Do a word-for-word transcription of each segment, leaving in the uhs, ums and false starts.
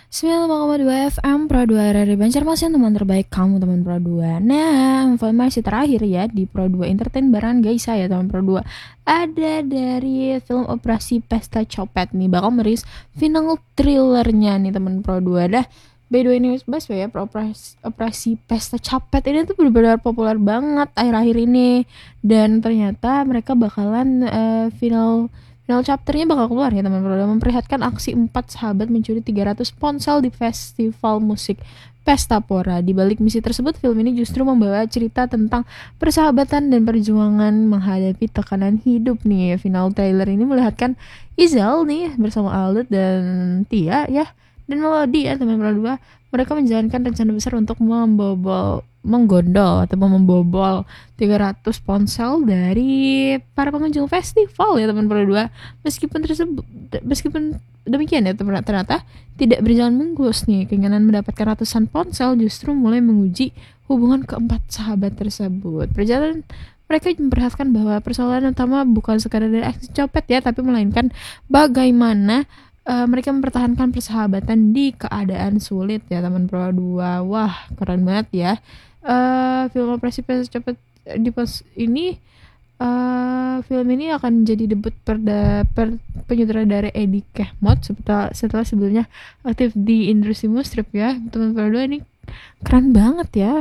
sembilan puluh lima koma dua F M Pro dua R R I Banjarmasin, teman terbaik kamu teman Pro dua. Nah, informasi terakhir ya di Pro dua Entertain baran guys, saya teman Pro dua. Ada dari film Operasi Pesta Copet nih, bakal merilis final thrillernya nih teman Pro dua. Dah, by the way ini bahas ya, operasi, operasi Pesta Copet ini tuh benar-benar populer banget akhir-akhir ini. Dan ternyata mereka bakalan uh, final Final chapternya bakal keluar ya teman-teman, memperlihatkan aksi empat sahabat mencuri tiga ratus ponsel di festival musik Pesta Pora. Di balik misi tersebut, film ini justru membawa cerita tentang persahabatan dan perjuangan menghadapi tekanan hidup nih. Final trailer ini melihatkan Izal nih bersama Alut dan Tia ya, dan Melody ya teman-teman dua. Mereka menjalankan rencana besar untuk membobol menggondol atau membobol tiga ratus ponsel dari para pengunjung festival ya teman-teman dua. Meskipun tersebut meskipun demikian ya teman, ternyata tidak berjalan mulus nih. Keinginan mendapatkan ratusan ponsel justru mulai menguji hubungan keempat sahabat tersebut. Perjalanan mereka memperlihatkan bahwa persoalan utama bukan sekadar dari aksi copet ya, tapi melainkan bagaimana Uh, mereka mempertahankan persahabatan di keadaan sulit ya teman Pro dua. Wah, keren banget ya. Uh, film Operasi Pesta Copet di pos ini uh, film ini akan jadi debut perda, per penyutradara Edi Kehmot setelah, setelah sebelumnya aktif di industri musik ya. Teman Pro dua ini keren banget ya.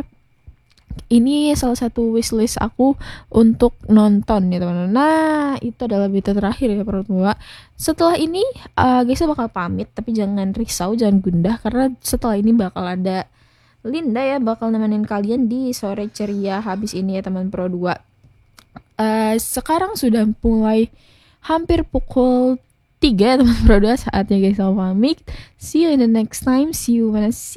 Ini salah satu wishlist aku untuk nonton ya teman-teman. Nah, itu adalah berita terakhir ya Pro dua. Setelah ini uh, guys bakal pamit, tapi jangan risau, jangan gundah, karena setelah ini bakal ada Linda ya, bakal nemenin kalian di sore ceria habis ini ya teman Pro dua. Uh, sekarang sudah mulai hampir pukul tiga ya teman Pro dua, saatnya guys pamit. See you in the next time. See you when I see